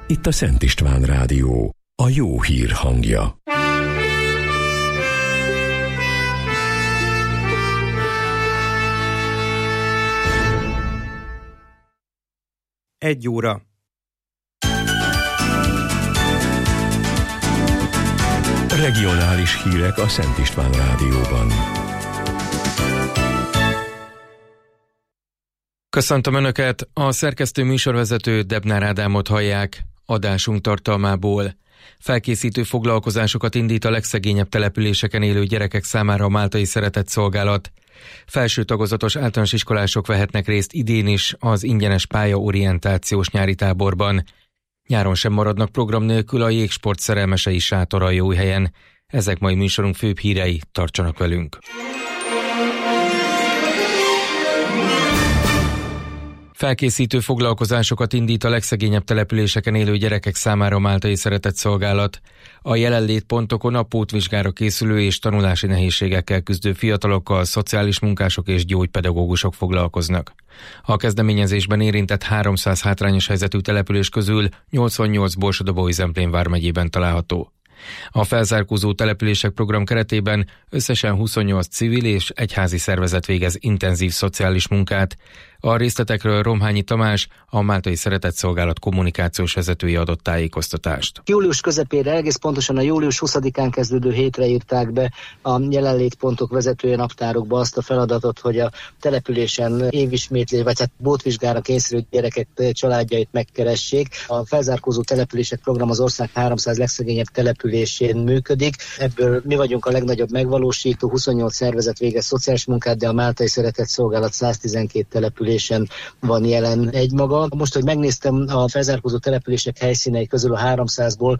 itt a Szent István Rádió, a jó hír hangja. Egy óra. Regionális hírek a Szent István Rádióban. Köszöntöm Önöket, a szerkesztő műsorvezető Debnár Ádámot hallják. Adásunk tartalmából: felkészítő foglalkozásokat indít a legszegényebb településeken élő gyerekek számára a Máltai Szeretetszolgálat. Felső tagozatos általános iskolások vehetnek részt idén is az ingyenes pályaorientációs nyári táborban. Nyáron sem maradnak program nélkül a jégsport szerelmesei Sátoraljóhelyen. Ezek mai műsorunk főbb hírei, tartsanak velünk! Felkészítő foglalkozásokat indít a legszegényebb településeken élő gyerekek számára a Máltai Szeretetszolgálat. A jelenlétpontokon a pótvizsgára készülő és tanulási nehézségekkel küzdő fiatalokkal szociális munkások és gyógypedagógusok foglalkoznak. A kezdeményezésben érintett 300 hátrányos helyzetű település közül 88 Borsod-Abaúj-Zemplén vármegyében található. A felzárkózó települések program keretében összesen 28 civil és egyházi szervezet végez intenzív szociális munkát. A részletekről Romhányi Tamás, a Máltai Szeretetszolgálat kommunikációs vezetője adott tájékoztatást. Július közepére, egész pontosan a július 20-án kezdődő hétre írták be a jelenlétpontok vezetője naptárokba azt a feladatot, hogy a településen évismétlés, vagy bótvizsgára kényszerült gyerekek családjait megkeressék. A felzárkózó települések program az ország 300 legszegényebb településén működik. Ebből mi vagyunk a legnagyobb megvalósító, 28 szervezet végez szociális munkát, de a Máltai Szeretetszolgálat 112 településen van jelen egymaga. Most, hogy megnéztem a felzárkózó települések helyszínei közül a 300-ból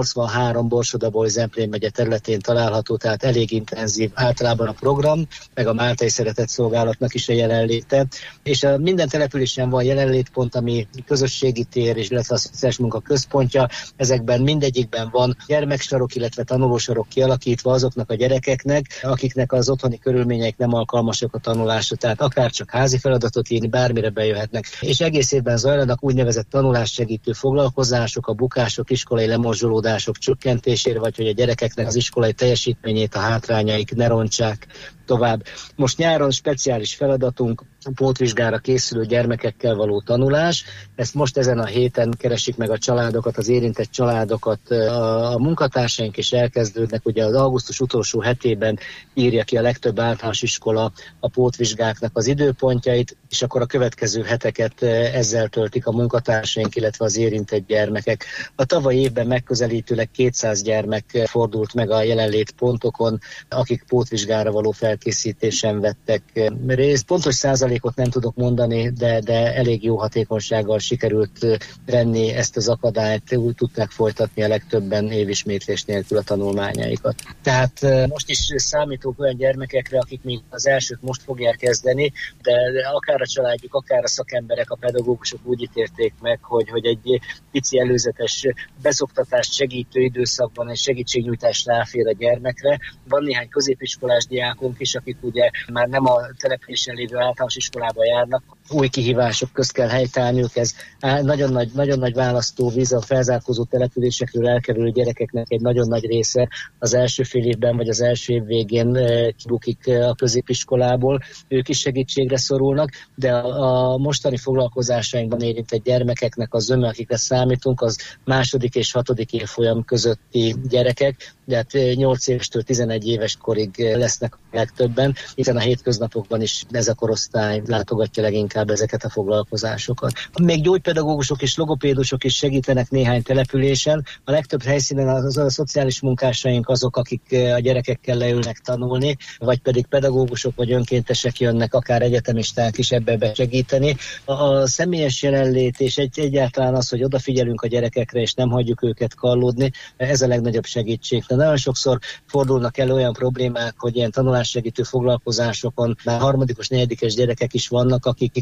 83 Borsod-Abaúj-Zemplén megye területén található, tehát elég intenzív általában a program, meg a Máltai Szeretetszolgálatnak is a jelenléte. És minden településen van jelenlétpont, ami közösségi tér, illetve a szociális munka központja. Ezekben mindegyikben van gyermeksarok, illetve tanulósarok kialakítva azoknak a gyerekeknek, akiknek az otthoni körülmények nem alkalmasak a tanulásra, tehát akár csak házi feladatot írni, bármire bejöhetnek. És egész évben zajlanak úgynevezett tanulássegítő foglalkozások, a bukások, iskolai lemorzsolódások csökkentésére, vagy hogy a gyerekeknek az iskolai teljesítményét, a hátrányaik ne rontsák tovább. Most nyáron speciális feladatunk a pótvizsgára készülő gyermekekkel való tanulás. Ezt most ezen a héten keresik meg a családokat, az érintett családokat a munkatársaink, és elkezdődnek. Ugye az augusztus utolsó hetében írja ki a legtöbb általános iskola a pótvizsgáknak az időpontjait, és akkor a következő heteket ezzel töltik a munkatársaink, illetve az érintett gyermekek. A tavalyi évben megközelítőleg 200 gyermek fordult meg a jelenlétpontokon, akik pótvizsgára való felkészítésen vettek részt. Pontos százalékot nem tudok mondani, de elég jó hatékonysággal sikerült venni ezt az akadályt, úgy tudták folytatni a legtöbben évismétlés nélkül a tanulmányaikat. Tehát most is számítunk olyan gyermekekre, akik még az elsőt most fogják kezdeni, de akár a családjuk, akár a szakemberek, a pedagógusok úgy ítélték meg, hogy egy pici előzetes beszoktatást segítő időszakban egy segítségnyújtás ráfér a gyermekre. Van néhány középiskolás diákunk is, akik ugye már nem a településen lévő általános iskolába járnak, új kihívások közt kell helytállniuk. Ez nagyon nagy választóvíz, a felzárkózó településekről elkerülő gyerekeknek egy nagyon nagy része az első fél évben vagy az első év végén kibukik a középiskolából. Ők is segítségre szorulnak, de a mostani foglalkozásainkban érintett gyermekeknek az zöme, akikre számítunk, az második és hatodik évfolyam közötti gyerekek, de hát 8 évestől 11 éves korig lesznek a legtöbben, hiszen a hétköznapokban is ez a korosztály látogatja leginkább ezeket a foglalkozásokat. Még gyógypedagógusok és logopédusok is segítenek néhány településen. A legtöbb helyszínen a szociális munkásaink azok, akik a gyerekekkel leülnek tanulni, vagy pedig pedagógusok vagy önkéntesek jönnek, akár egyetemisták is ebbe segíteni. A személyes jelenlét és egyáltalán az, hogy odafigyelünk a gyerekekre és nem hagyjuk őket kallódni, ez a legnagyobb segítség. De nagyon sokszor fordulnak elő olyan problémák, hogy ilyen tanulássegítő foglalkozásokon már harmadikos, negyedikes gyerekek is vannak, akik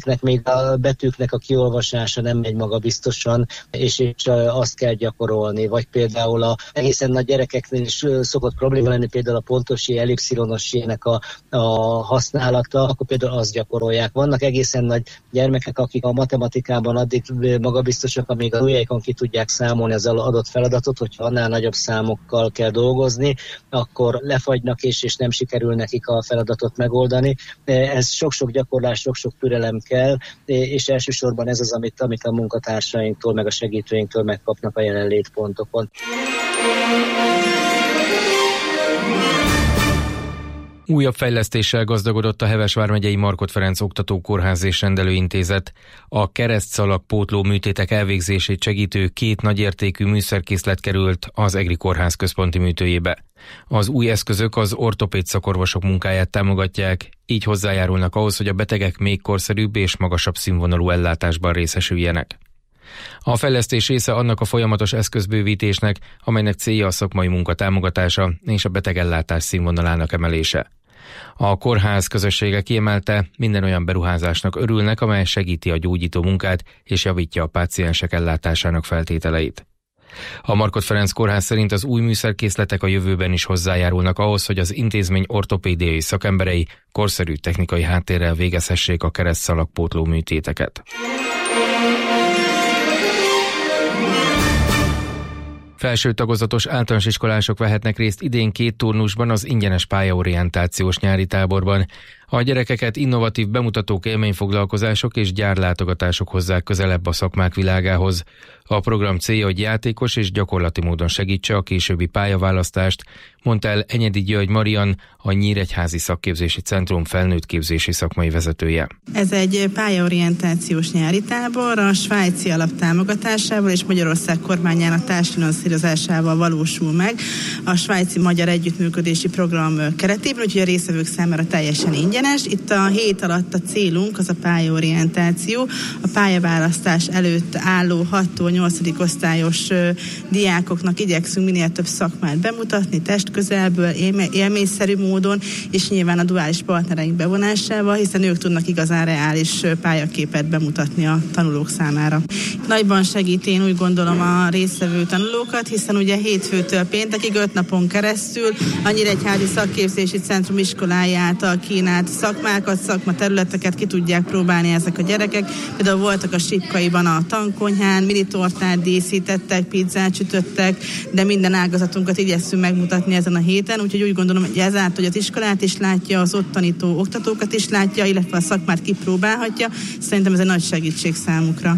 akiknek még a betűknek a kiolvasása nem megy magabiztosan, és azt kell gyakorolni. Vagy például a egészen nagy gyerekeknél is szokott probléma lenni, például a pontos J, ellipszilonos J-nek a használata, akkor például azt gyakorolják. Vannak egészen nagy gyermekek, akik a matematikában addig magabiztosak, amíg a ujjaikon ki tudják számolni az adott feladatot, hogyha annál nagyobb számokkal kell dolgozni, akkor lefagynak és nem sikerül nekik a feladatot megoldani. Ez sok-sok gyakorlás, sok-sok türelem kell, és elsősorban ez az, amit a munkatársainktól, meg a segítőinktől megkapnak a jelenlétpontokon. Újabb fejlesztéssel gazdagodott a Heves vármegyei Markhot Ferenc Oktatókórház és Rendelőintézet. A keresztszalag pótló műtétek elvégzését segítő 2 nagyértékű műszerkészlet került az EGRI kórház központi műtőjébe. Az új eszközök az ortopéd szakorvosok munkáját támogatják, így hozzájárulnak ahhoz, hogy a betegek még korszerűbb és magasabb színvonalú ellátásban részesüljenek. A fejlesztés része annak a folyamatos eszközbővítésnek, amelynek célja a szakmai munka támogatása és a betegellátás színvonalának emelése. A kórház közössége kiemelte, minden olyan beruházásnak örülnek, amely segíti a gyógyító munkát és javítja a páciensek ellátásának feltételeit. A Markhot Ferenc kórház szerint az új műszerkészletek a jövőben is hozzájárulnak ahhoz, hogy az intézmény ortopédiai szakemberei korszerű technikai háttérrel végezhessék a keresztszalagpótló műtéteket. Felső tagozatos általános iskolások vehetnek részt idén 2 turnusban az ingyenes pályaorientációs nyári táborban. A gyerekeket innovatív bemutatók, élményfoglalkozások és gyárlátogatások hozzák közelebb a szakmák világához. A program célja, hogy játékos és gyakorlati módon segítse a későbbi pályaválasztást, mondta el Enyedi György Marian, a Nyíregyházi Szakképzési Centrum felnőttképzési szakmai vezetője. Ez egy pályaorientációs nyári tábor, a svájci alap támogatásával és Magyarország kormányának társfinanszírozásával valósul meg a svájci-magyar együttműködési program keretében, úgyhogy a résztvevők számára teljesen ingyenes. Itt a hét alatt a célunk az a pályaorientáció, a pályaválasztás előtt álló 6-tól 8. osztályos diákoknak igyekszünk minél több szakmát bemutatni, testközelből, élményszerű módon, és nyilván a duális partnereink bevonásával, hiszen ők tudnak igazán reális pályaképet bemutatni a tanulók számára. Nagyban segít, én úgy gondolom, a résztvevő tanulókat, hiszen ugye hétfőtől péntekig 5 napon keresztül a Nyíregyházi Szakképzési Centrum iskolái által kínált szakmákat, szakmaterületeket ki tudják próbálni ezek a gyerekek. Például voltak a Sipkaiban a tankonyhán, minitortát díszítettek, pizzát sütöttek, de minden ágazatunkat igyekszünk megmutatni ezen a héten, úgyhogy úgy gondolom, hogy ezáltal, hogy az iskolát is látja, az ott tanító oktatókat is látja, illetve a szakmát kipróbálhatja. Szerintem ez egy nagy segítség számukra.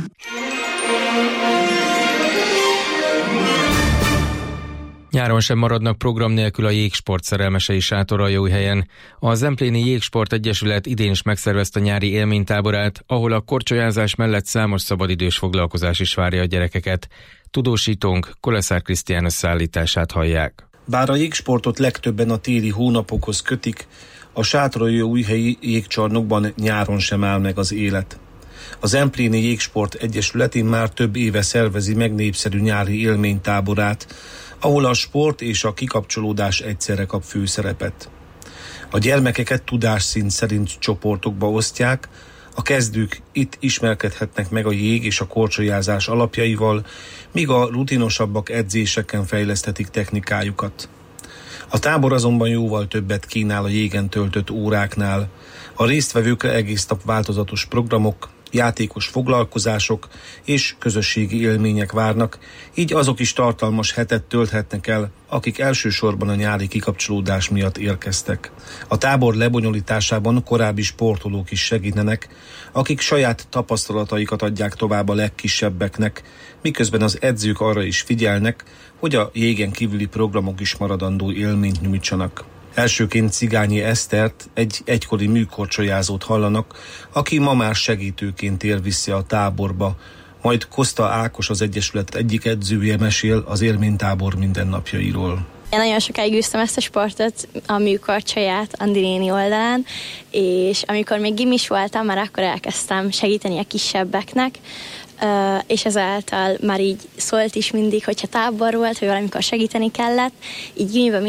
Nyáron sem maradnak program nélkül a jégsport szerelmesei Sátoraljaújhelyen. A Zempléni Jégsport Egyesület idén is megszervezte a nyári élménytáborát, ahol a korcsolyázás mellett számos szabadidős foglalkozás is várja a gyerekeket. Tudósítónk Koleszár Krisztián összeállítását hallják. Bár a jégsportot legtöbben a téli hónapokhoz kötik, a Sátoraljaújhelyi jégcsarnokban nyáron sem áll meg az élet. Az Zempléni Jégsport Egyesület már több éve szervezi meg népszerű nyári élménytáborát, ahol a sport és a kikapcsolódás egyszerre kap főszerepet. A gyermekeket tudásszint szerint csoportokba osztják, a kezdők itt ismerkedhetnek meg a jég és a korcsolyázás alapjaival, míg a rutinosabbak edzéseken fejleszthetik technikájukat. A tábor azonban jóval többet kínál a jégen töltött óráknál. A résztvevőkre egész nap változatos programok, játékos foglalkozások és közösségi élmények várnak, így azok is tartalmas hetet tölthetnek el, akik elsősorban a nyári kikapcsolódás miatt érkeztek. A tábor lebonyolításában korábbi sportolók is segítenek, akik saját tapasztalataikat adják tovább a legkisebbeknek, miközben az edzők arra is figyelnek, hogy a jégen kívüli programok is maradandó élményt nyújtsanak. Elsőként Cigányi Esztert, egy egykori műkorcsolyázót hallanak, aki ma már segítőként tér vissza a táborba, majd Koszta Ákos, az Egyesület egyik edzője mesél az élménytábor mindennapjairól. Én nagyon sokáig űztem ezt a sportot, a műkorcsolyát Andi néni oldalán, és amikor még gimis voltam, már akkor elkezdtem segíteni a kisebbeknek, és ezáltal már így szólt is mindig, hogyha tábor volt, vagy valamikor segíteni kellett, így gimiben mindig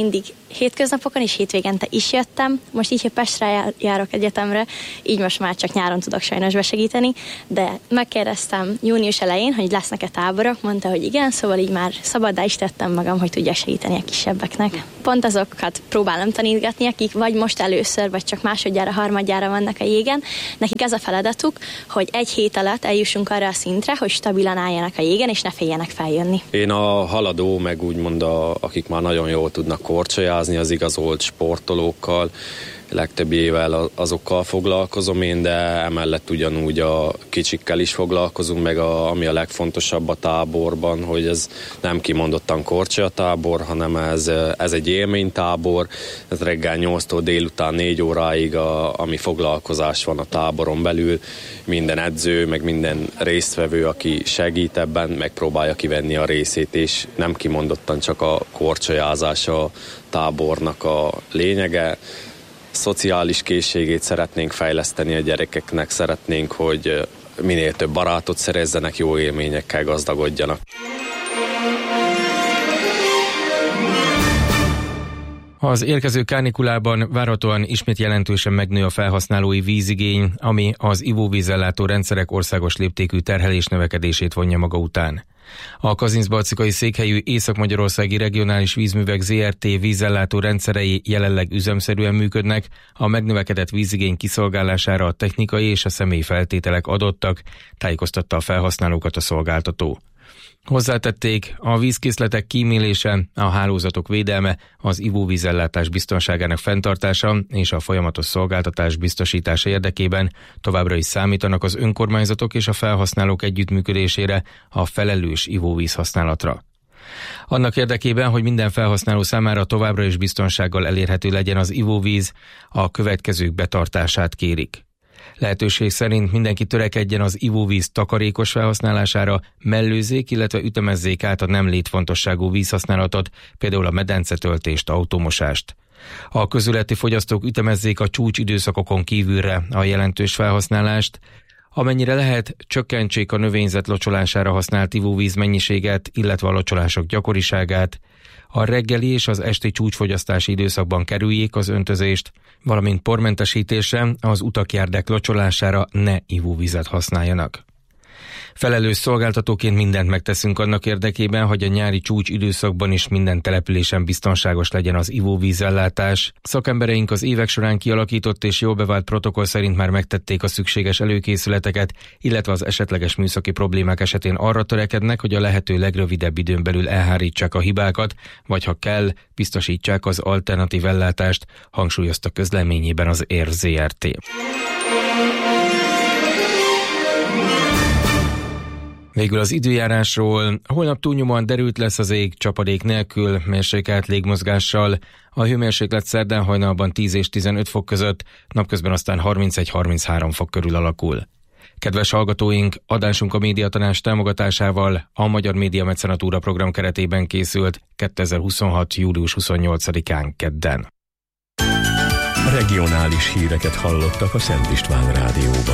hétköznapokon és hétvégente is jöttem. Most így, hogy Pestre járok egyetemre, így most már csak nyáron tudok sajnos besegíteni, de megkérdeztem június elején, hogy lesznek-e táborok, mondta, hogy igen, szóval így már szabaddá is tettem magam, hogy tudjak segíteni a kisebbeknek. Pont azokat próbálom tanítgatni, akik vagy most először, vagy csak másodjára, harmadjára vannak a jégen. Nekik ez a feladatuk, hogy egy hét alatt eljussunk arra a szintre, hogy stabilan álljanak a jégen, és ne féljenek feljönni. Én a haladó, meg úgymond akik már nagyon jól tudnak korcsolyázni, az igazolt sportolókkal, legtöbbjével azokkal foglalkozom én, de emellett ugyanúgy a kicsikkel is foglalkozunk, meg ami a legfontosabb a táborban, hogy ez nem kimondottan korcsolyatábor, hanem ez egy élménytábor, ez reggel 8-tól délután 4 óráig ami foglalkozás van a táboron belül, minden edző, meg minden résztvevő, aki segít ebben, megpróbálja kivenni a részét, és nem kimondottan csak a korcsolyázás a tábornak a lényege. Szociális készségét szeretnénk fejleszteni a gyerekeknek, szeretnénk, hogy minél több barátot szerezzenek, jó élményekkel gazdagodjanak. Az érkező kánikulában várhatóan ismét jelentősen megnő a felhasználói vízigény, ami az ivóvízellátó rendszerek országos léptékű terhelés növekedését vonja maga után. A kazincbarcikai székhelyű Észak-Magyarországi Regionális Vízművek Zrt. Vízellátó rendszerei jelenleg üzemszerűen működnek, a megnövekedett vízigény kiszolgálására a technikai és a személyi feltételek adottak, tájékoztatta a felhasználókat a szolgáltató. Hozzátették, a vízkészletek kímélése, a hálózatok védelme, az ivóvízellátás biztonságának fenntartása és a folyamatos szolgáltatás biztosítása érdekében továbbra is számítanak az önkormányzatok és a felhasználók együttműködésére, a felelős ivóvíz használatra. Annak érdekében, hogy minden felhasználó számára továbbra is biztonsággal elérhető legyen az ivóvíz, a következők betartását kérik. Lehetőség szerint mindenki törekedjen az ivóvíz takarékos felhasználására, mellőzzék, illetve ütemezzék át a nem létfontosságú vízhasználatot, például a medencetöltést, automosást. A közületi fogyasztók ütemezzék a csúcsidőszakokon kívülre a jelentős felhasználást, amennyire lehet, csökkentsék a növényzet locsolására használt ivóvíz mennyiséget, illetve a locsolások gyakoriságát, a reggeli és az esti csúcsfogyasztási időszakban kerüljék az öntözést, valamint pormentesítésre, az utakjárdák locsolására ne ivóvizet használjanak. Felelős szolgáltatóként mindent megteszünk annak érdekében, hogy a nyári csúcs időszakban is minden településen biztonságos legyen az ivóvízellátás. Szakembereink az évek során kialakított és jól bevált protokoll szerint már megtették a szükséges előkészületeket, illetve az esetleges műszaki problémák esetén arra törekednek, hogy a lehető legrövidebb időn belül elhárítsák a hibákat, vagy ha kell, biztosítsák az alternatív ellátást, hangsúlyozta közleményében az ERV Zrt. Végül az időjárásról. Holnap túlnyomóan derült lesz az ég, csapadék nélkül, mérsékelt légmozgással. A hőmérséklet szerdán hajnalban 10 és 15 fok között, napközben aztán 31-33 fok körül alakul. Kedves hallgatóink, adásunk a Médiatanács támogatásával a Magyar Média Mecenatúra program keretében készült 2026. július 28-án kedden. Regionális híreket hallottak a Szent István Rádióban.